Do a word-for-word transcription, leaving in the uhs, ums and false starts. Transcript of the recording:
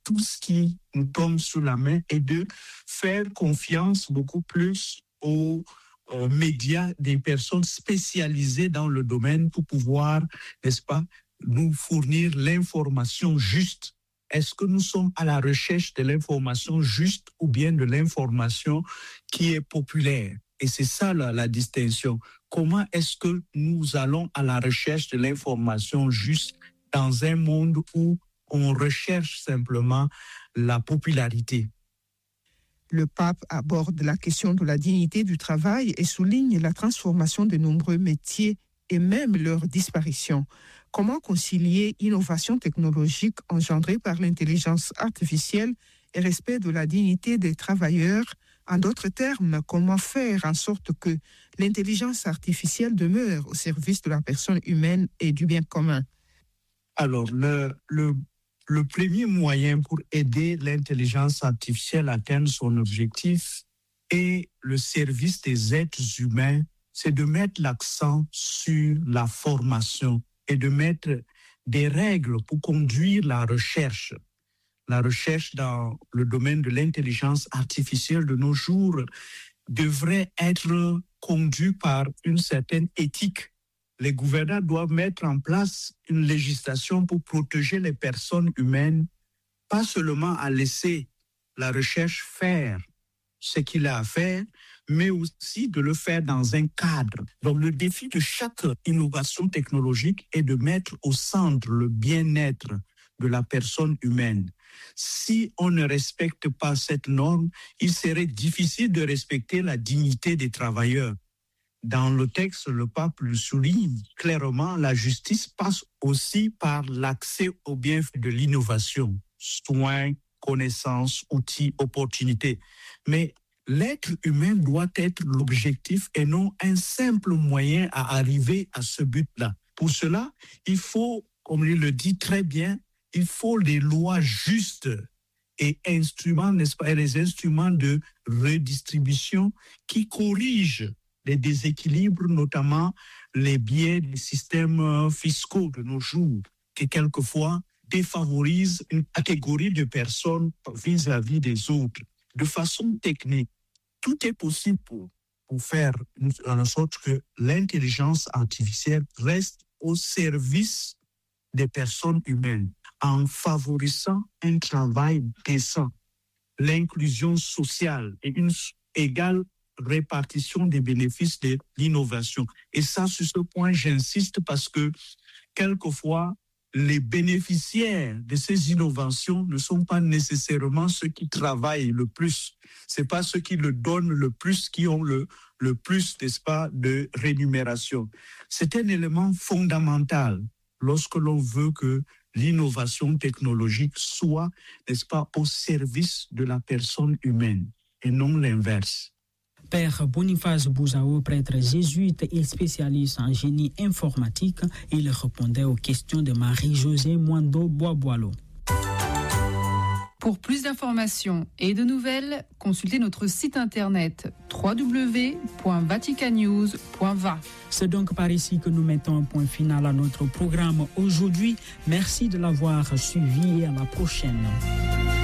tout ce qui nous tombe sous la main et de faire confiance beaucoup plus aux euh, médias, des personnes spécialisées dans le domaine pour pouvoir, n'est-ce pas, nous fournir l'information juste. Est-ce que nous sommes à la recherche de l'information juste ou bien de l'information qui est populaire? Et c'est ça la, la distinction. Comment est-ce que nous allons à la recherche de l'information juste dans un monde où on recherche simplement la popularité? Le pape aborde la question de la dignité du travail et souligne la transformation de nombreux métiers et même leur disparition. Comment concilier innovation technologique engendrée par l'intelligence artificielle et respect de la dignité des travailleurs? En d'autres termes, comment faire en sorte que l'intelligence artificielle demeure au service de la personne humaine et du bien commun? Alors, le, le, le premier moyen pour aider l'intelligence artificielle à atteindre son objectif et le service des êtres humains, c'est de mettre l'accent sur la formation et de mettre des règles pour conduire la recherche. La recherche dans le domaine de l'intelligence artificielle de nos jours devrait être conduite par une certaine éthique. Les gouvernants doivent mettre en place une législation pour protéger les personnes humaines, pas seulement à laisser la recherche faire ce qu'il a à faire, mais aussi de le faire dans un cadre. Donc le défi de chaque innovation technologique est de mettre au centre le bien-être de la personne humaine. Si on ne respecte pas cette norme, il serait difficile de respecter la dignité des travailleurs. Dans le texte, le pape le souligne clairement, la justice passe aussi par l'accès aux bienfaits de l'innovation, soins, connaissances, outils, opportunités. Mais l'être humain doit être l'objectif et non un simple moyen à arriver à ce but-là. Pour cela, il faut, comme il le dit très bien, il faut des lois justes et instruments, n'est-ce pas, et les instruments de redistribution qui corrigent les déséquilibres, notamment les biais des systèmes fiscaux de nos jours, qui quelquefois défavorisent une catégorie de personnes vis-à-vis des autres. De façon technique, tout est possible pour, pour faire en sorte que l'intelligence artificielle reste au service des personnes humaines, en favorisant un travail décent, l'inclusion sociale et une égale répartition des bénéfices de l'innovation. Et ça, sur ce point, j'insiste parce que quelquefois, les bénéficiaires de ces innovations ne sont pas nécessairement ceux qui travaillent le plus. C'est pas ceux qui le donnent le plus qui ont le, le plus, n'est-ce pas, de rémunération. C'est un élément fondamental lorsque l'on veut que l'innovation technologique soit, n'est-ce pas, au service de la personne humaine et non l'inverse. Père Boniface Bouzao, prêtre jésuite et spécialiste en génie informatique, il répondait aux questions de Marie-Josée Mwando Boaboalo. Pour plus d'informations et de nouvelles, consultez notre site internet w w w point vatican news point v a. C'est donc par ici que nous mettons un point final à notre programme aujourd'hui. Merci de l'avoir suivi et à la prochaine.